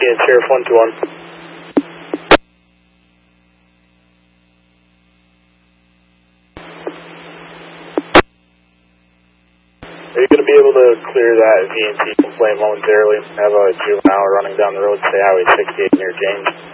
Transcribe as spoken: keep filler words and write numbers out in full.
and Sheriff one two one. Are you going to be able to clear that V and T complaint momentarily? Have a juvenile running down the road, say Highway sixty-eight near James.